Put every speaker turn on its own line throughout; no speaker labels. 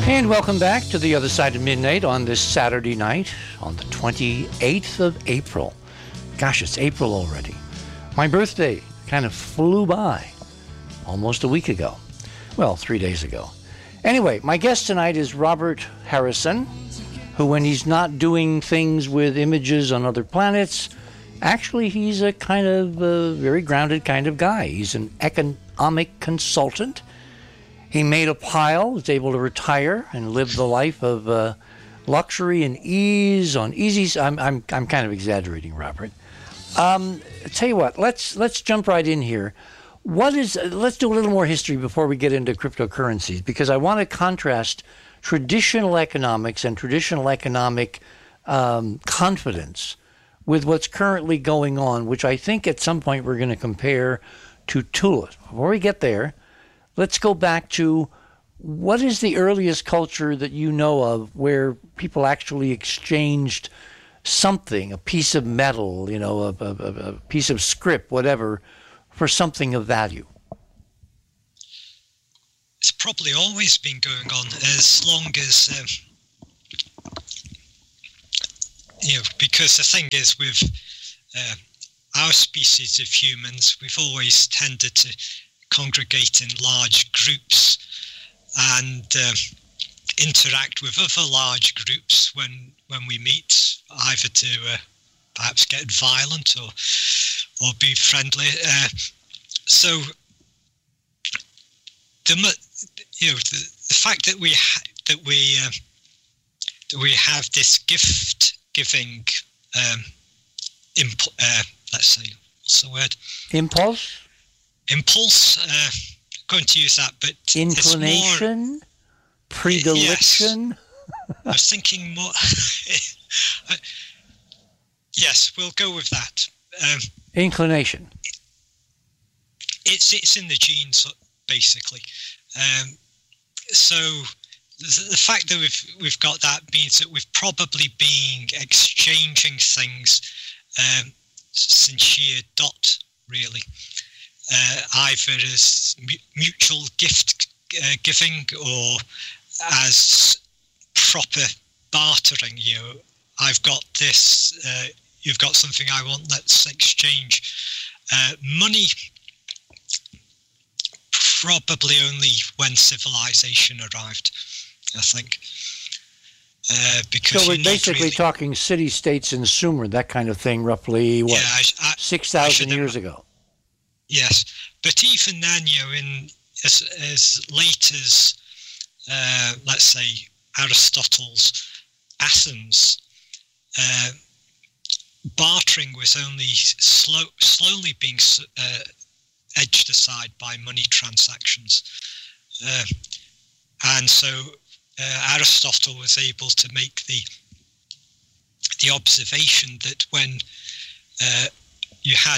And welcome back to The Other Side of Midnight on this Saturday night on the 28th of April. Gosh, it's April already. My birthday kind of flew by almost a week ago. Well, 3 days ago. Anyway, my guest tonight is Robert Harrison, who, when he's not doing things with images on other planets, actually he's a kind of very grounded kind of guy. He's an economic consultant. He made a pile, was able to retire and live the life of luxury and ease on easy. I'm kind of exaggerating, Robert. Tell you what, let's jump right in here. Let's do a little more history before we get into cryptocurrencies, because I want to contrast traditional economics and traditional economic confidence with what's currently going on, which I think at some point we're going to compare to tulips. Before we get there, let's go back to what is the earliest culture that you know of where people actually exchanged something, a piece of metal, a piece of script, whatever, for something of value?
It's probably always been going on as long as, because the thing is with our species of humans, we've always tended to congregate in large groups and interact with other large groups when we meet, either to perhaps get violent or be friendly. So the fact that we have this gift giving let's say, what's the word? Impulse, going to use that, but
inclination, predilection.
Yes. I was thinking more. Yes, we'll go with that.
Inclination.
It's in the genes, basically. So the fact that we've got that means that we've probably been exchanging things since sheer dot, really. Either as mutual gift giving or as proper bartering. I've got this, you've got something I want, let's exchange. Money, probably only when civilization arrived, I think. Because
so we're basically talking city-states in Sumer, that kind of thing, roughly, 6,000 years ago?
Yes, but even then, in as late as, let's say, Aristotle's Athens, bartering was only slowly being edged aside by money transactions. And so Aristotle was able to make the observation that when you had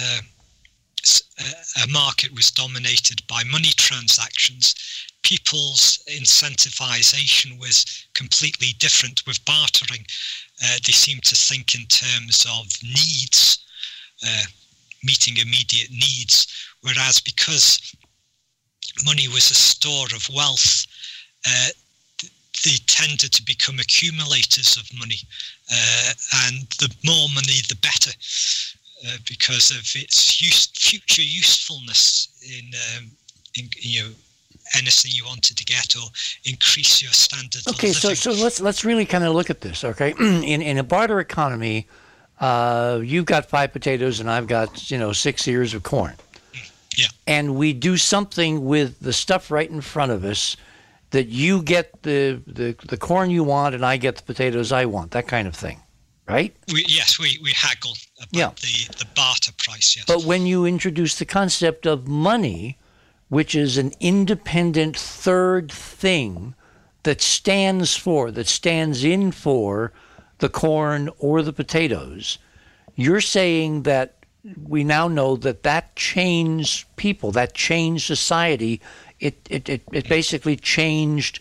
a market was dominated by money transactions, people's incentivization was completely different. With bartering, they seemed to think in terms of needs, meeting immediate needs, whereas because money was a store of wealth, they tended to become accumulators of money, and the more money, the better. Because of its future usefulness in anything you wanted to get or increase your standard of living.
Okay, so let's really kind of look at this. Okay, in a barter economy, you've got 5 potatoes and I've got 6 ears of corn.
Yeah.
And we do something with the stuff right in front of us that you get the corn you want and I get the potatoes I want. That kind of thing. Right?
We haggle about the barter price, yes.
But when you introduce the concept of money, which is an independent third thing that stands in for the corn or the potatoes, you're saying that we now know that changed people, that changed society. It basically changed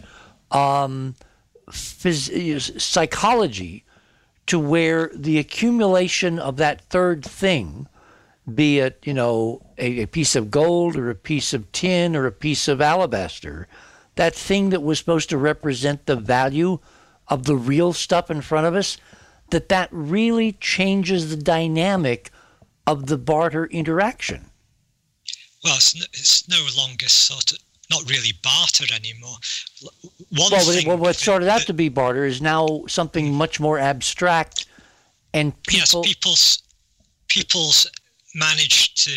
psychology, to where the accumulation of that third thing, be it, a piece of gold or a piece of tin or a piece of alabaster, that thing that was supposed to represent the value of the real stuff in front of us, that really changes the dynamic of the barter interaction.
Well, it's no longer sort of, not really barter anymore.
What started out to be barter is now something much more abstract, and
people's managed to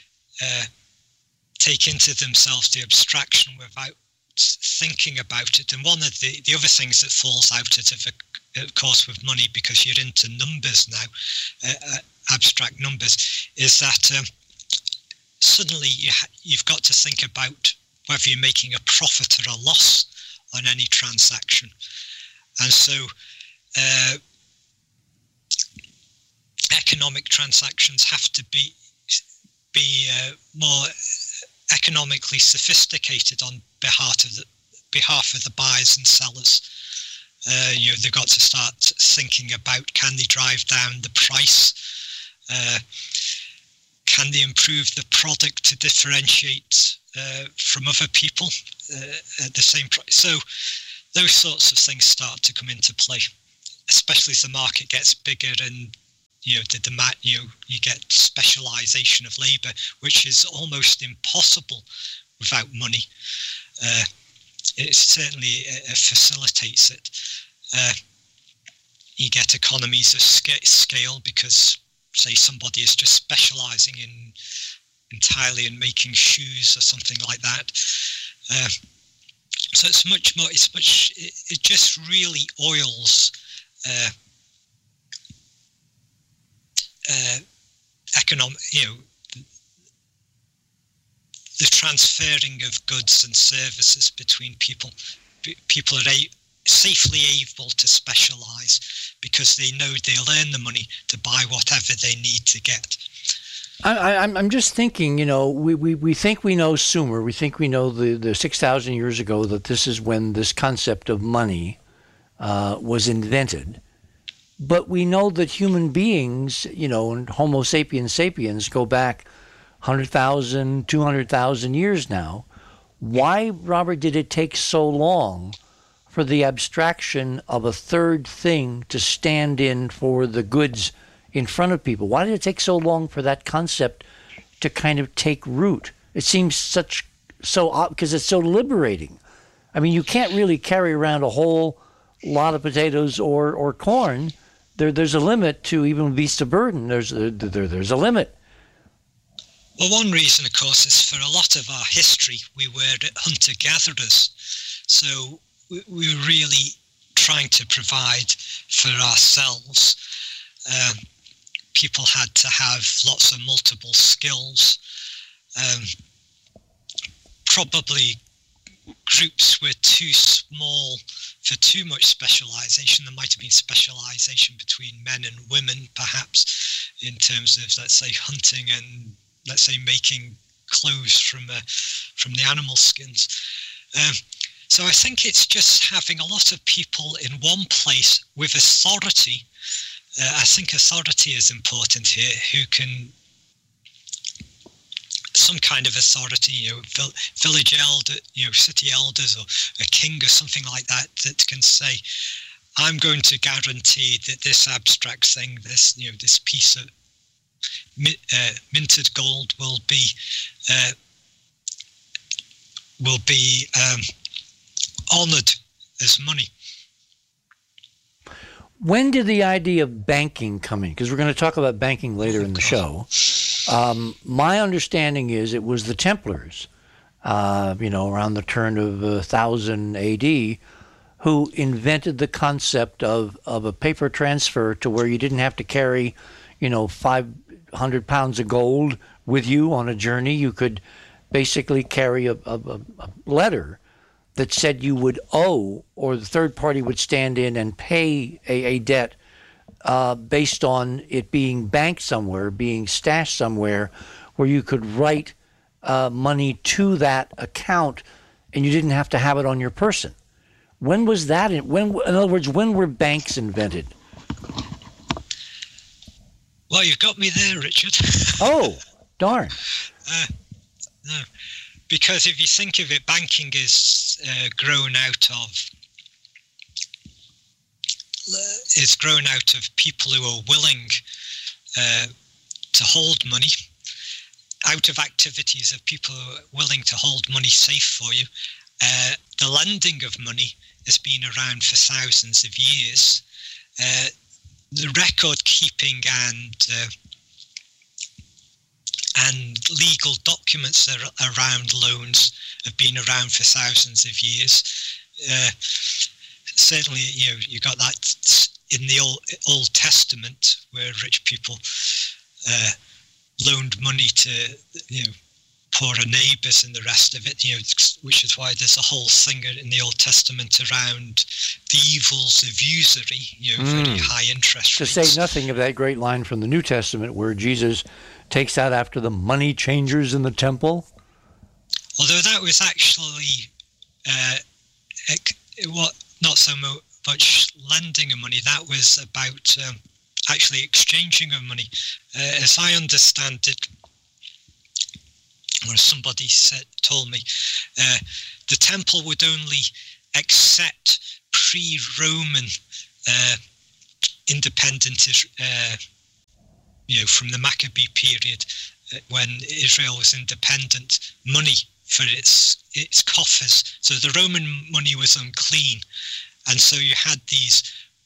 take into themselves the abstraction without thinking about it. And one of the other things that falls out of course, with money, because you're into numbers now, abstract numbers, is that suddenly you've got to think about whether you're making a profit or a loss on any transaction. And so economic transactions have to be more economically sophisticated on behalf of the buyers and sellers. They've got to start thinking about, can they drive down the price? Can they improve the product to differentiate from other people at the same price? So those sorts of things start to come into play, especially as the market gets bigger and you get specialization of labor, which is almost impossible without money. It certainly facilitates it. You get economies of scale because, say, somebody is just specializing entirely in making shoes or something like that. So it's much more. It just really oils economic. The transferring of goods and services between people. People are safely able to specialize because they know they'll earn the money to buy whatever they need to get.
I'm just thinking, we think we know Sumer. We think we know the 6,000 years ago that this is when this concept of money was invented. But we know that human beings, and Homo sapiens sapiens go back 100,000, 200,000 years now. Why, Robert, did it take so long for the abstraction of a third thing to stand in for the goods in front of people? Why did it take so long for that concept to kind of take root? It seems because it's so liberating. I mean, you can't really carry around a whole lot of potatoes or corn. There's a limit to even beasts of burden. There's a limit.
Well, one reason, of course, is for a lot of our history, we were hunter-gatherers. So we were really trying to provide for ourselves. People had to have lots of multiple skills. Probably groups were too small for too much specialization. There might have been specialization between men and women, perhaps, in terms of, let's say, hunting and, let's say, making clothes from the animal skins. So I think it's just having a lot of people in one place with authority. I think authority is important here, who can, some kind of authority, village elder, city elders or a king or something like that, that can say, I'm going to guarantee that this abstract thing, this piece of minted gold will be honored as money.
When did the idea of banking come in? Because we're going to talk about banking later in the show. My understanding is it was the Templars, around the turn of 1000 AD, who invented the concept of a paper transfer to where you didn't have to carry, 500 pounds of gold with you on a journey. You could basically carry a letter that said you would owe, or the third party would stand in and pay a debt based on it being banked somewhere, being stashed somewhere, where you could write money to that account and you didn't have to have it on your person. When was that? In other words, when were banks invented?
Well, you've got me there, Richard.
Oh, darn.
No. Because if you think of it, banking is grown out of people who are willing to hold money, out of activities of people who are willing to hold money safe for you. The lending of money has been around for thousands of years. The record keeping and legal documents around loans have been around for thousands of years. Certainly, you got that in the Old Testament, where rich people loaned money to poorer neighbours and the rest of it. Which is why there's a whole thing in the Old Testament around the evils of usury. Very high interest rates.
To say nothing of that great line from the New Testament where Jesus takes out after the money changers in the temple.
Although that was actually not so much lending of money, that was about actually exchanging of money. As I understand it, or somebody told me, the temple would only accept pre-Roman independent, from the Maccabee period, when Israel was independent, money for its coffers. So the Roman money was unclean, and so you had these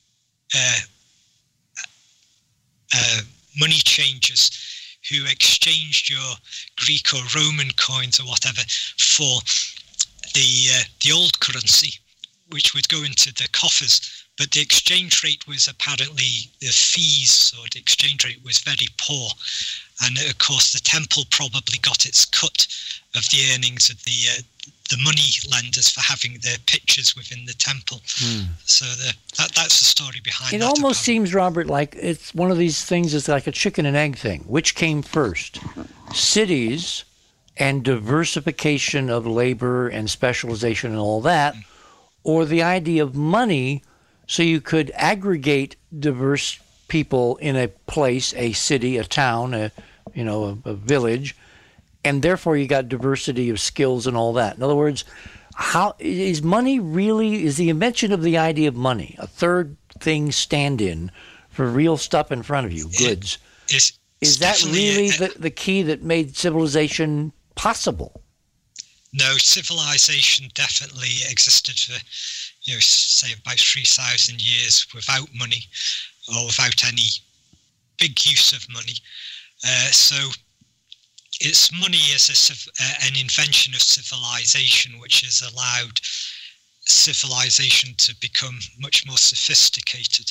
money changers who exchanged your Greek or Roman coins or whatever for the old currency, which would go into the coffers. But the exchange rate was apparently, the fees or the exchange rate was very poor. And of course, the temple probably got its cut of the earnings of the money lenders for having their pictures within the temple. So that's the story behind it.
It almost seems, Robert, like it's one of these things, it's like a chicken and egg thing. Which came first? Cities and diversification of labor and specialization and all that, or the idea of money so you could aggregate diverse people in a place, a city, a town, a village, and therefore you got diversity of skills and all that. In other words, how is money really, is the invention of the idea of money a third thing stand-in for real stuff in front of you, goods? Is that really the key that made civilization possible?
No, civilization definitely existed for, say about 3,000 years without money or without any big use of money. So it's money as an invention of civilization, which has allowed civilization to become much more sophisticated.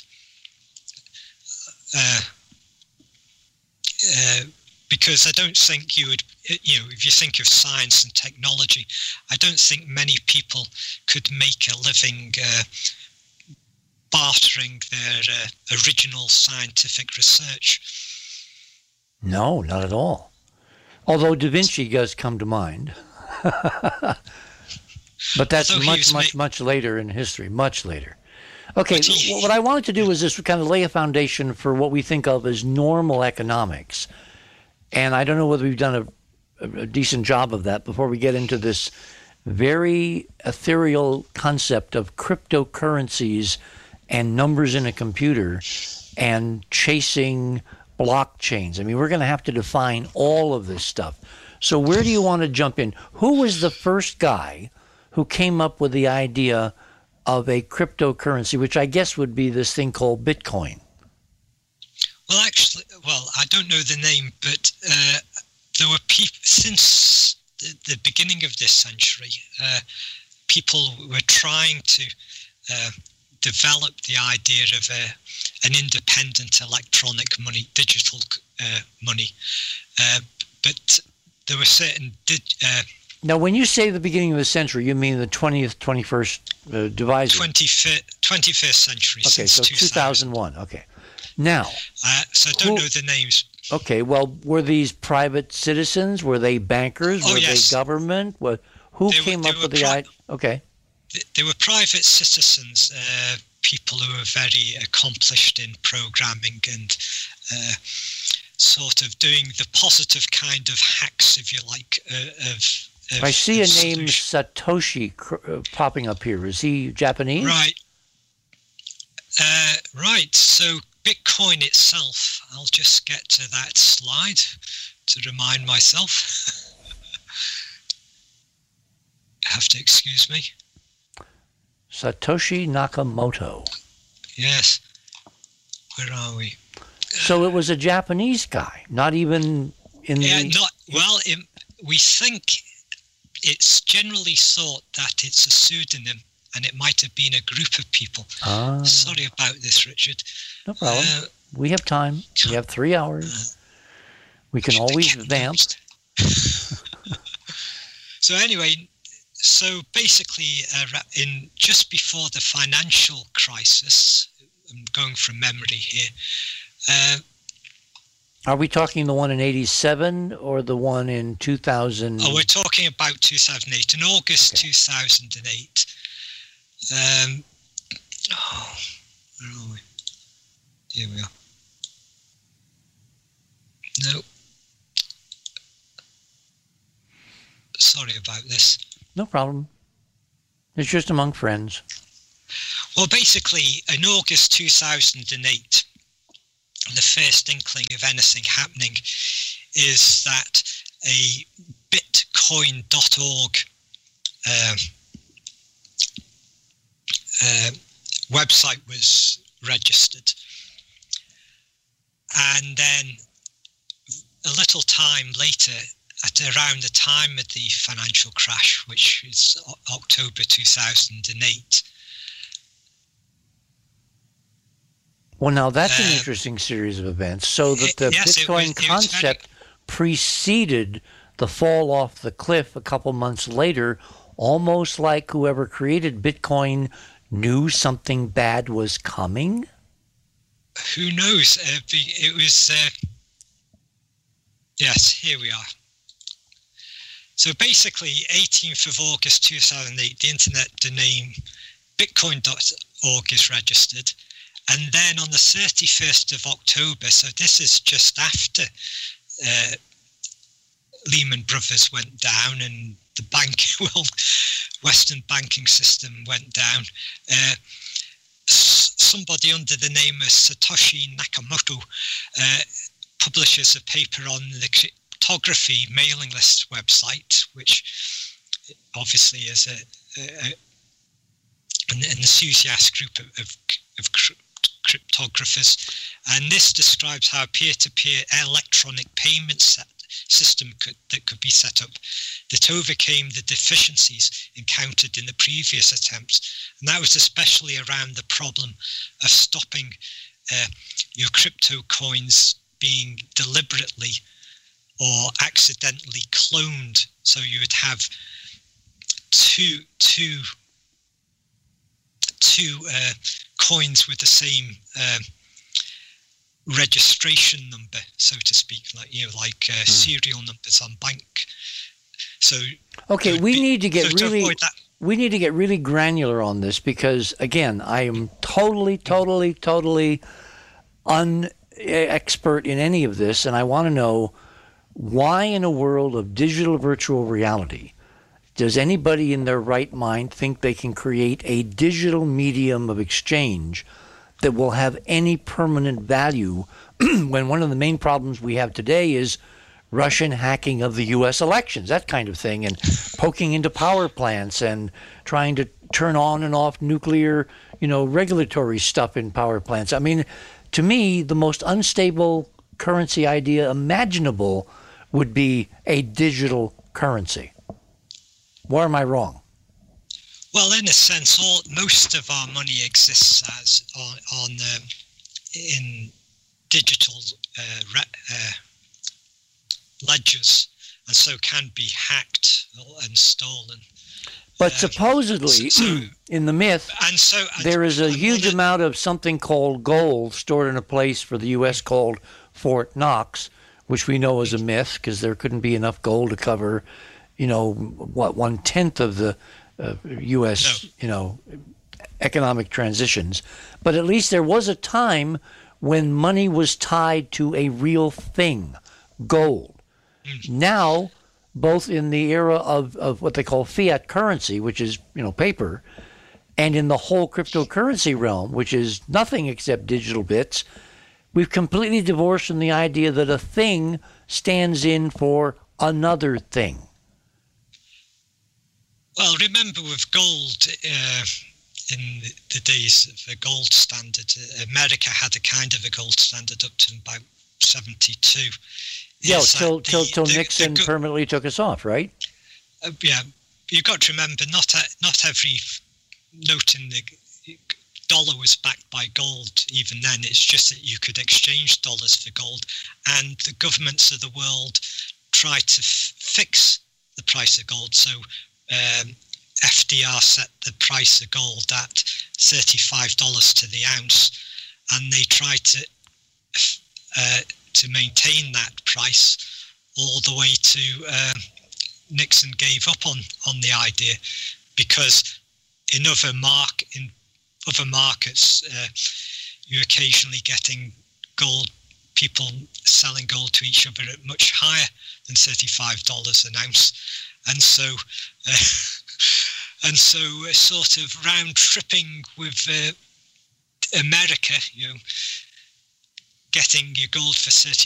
Because I don't think you would, if you think of science and technology, I don't think many people could make a living bartering their original scientific research.
No, not at all. Although Da Vinci does come to mind. But that's much later in history, much later. Okay, what I wanted to do was just kind of lay a foundation for what we think of as normal economics. And I don't know whether we've done a decent job of that before we get into this very ethereal concept of cryptocurrencies and numbers in a computer and chasing blockchains. I mean, we're going to have to define all of this stuff. So where do you want to jump in? Who was the first guy who came up with the idea of a cryptocurrency, which I guess would be this thing called Bitcoin?
Well, actually, I don't know the name, but there were people since the beginning of this century. People were trying to develop the idea of an independent electronic money, digital money, but there were certain.
Now, when you say the beginning of the century, you mean the 20th, 21st divisor?
21st century.
Okay, so 2001. Okay. Now,
so I don't know the names.
Okay, well, were these private citizens? Were they bankers? Were they government? Who came up with the idea? Okay.
They were private citizens, people who were very accomplished in programming and sort of doing the positive kind of hacks, if you like, of
I see a name
solution.
Satoshi popping up here. Is he Japanese?
Right. Right. So Bitcoin itself, I'll just get to that slide to remind myself. Have to excuse me.
Satoshi Nakamoto.
Yes. Where are we?
So it was a Japanese guy, not even in the...
We think it's generally thought that it's a pseudonym, and it might have been a group of people. Sorry about this, Richard.
No problem. We have time. We have 3 hours. We can always vamp.
So anyway, so basically, in just before the financial crisis, I'm going from memory here.
Are we talking the one in 87 or the one in 2000?
Oh, we're talking about 2008. In August 2008. Where are we? Here we are. No. Sorry about this.
No problem. It's just among friends.
Well, basically, in August 2008, the first inkling of anything happening is that a bitcoin.org website was registered. And then a little time later, at around the time of the financial crash, which is October 2008.
Well, now that's an interesting series of events. So that the Bitcoin concept preceded the fall off the cliff a couple months later, almost like whoever created Bitcoin knew something bad was coming?
Who knows? It was... yes, here we are. So basically, 18th of August 2008, the internet domain bitcoin.org is registered. And then on the 31st of October, so this is just after Lehman Brothers went down and the Western banking system went down, somebody under the name of Satoshi Nakamoto publishes a paper on the cryptography mailing list website, which obviously is an enthusiast group of cryptographers, and this describes how a peer-to-peer electronic payment system that could be set up that overcame the deficiencies encountered in the previous attempts, and that was especially around the problem of stopping your crypto coins being deliberately or accidentally cloned. So you would have two coins with the same registration number, so to speak, like serial numbers on bank. So
okay, we need to get really granular on this, because again, I am totally unexpert in any of this, and I want to know why in a world of digital virtual reality does anybody in their right mind think they can create a digital medium of exchange that will have any permanent value when one of the main problems we have today is Russian hacking of the U.S. elections, that kind of thing, and poking into power plants and trying to turn on and off nuclear, regulatory stuff in power plants. I mean, to me, the most unstable currency idea imaginable would be a digital currency. Where am I wrong?
Well, in a sense, most of our money exists as in digital ledgers, and so can be hacked and stolen.
But supposedly, in the myth, there is a huge amount of something called gold stored in a place for the U.S. called Fort Knox, which we know is a myth because there couldn't be enough gold to cover, 1/10 of the U.S. Economic transitions. But at least there was a time when money was tied to a real thing, gold. Now, both in the era of what they call fiat currency, which is, paper, and in the whole cryptocurrency realm, which is nothing except digital bits. We've completely divorced from the idea that a thing stands in for another thing.
Well, remember with gold, in the days of a gold standard, America had a kind of a gold standard up to about 72.
Yeah, till Nixon permanently took us off, right?
Yeah, you've got to remember, not every note in the dollar was backed by gold even then. It's just that you could exchange dollars for gold, and the governments of the world tried to fix the price of gold. So FDR set the price of gold at $35 to the ounce, and they tried to maintain that price all the way to Nixon gave up on the idea, because in other markets, you're occasionally getting gold, people selling gold to each other at much higher than $35 an ounce, and so sort of round tripping with America, getting your gold for